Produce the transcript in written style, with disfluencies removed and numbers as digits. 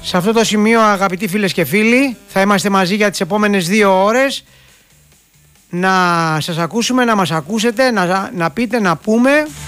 Σε αυτό το σημείο, αγαπητοί φίλες και φίλοι, θα είμαστε μαζί για τις επόμενες 2 ώρες. Να σας ακούσουμε, να μας ακούσετε, να πείτε, να πούμε.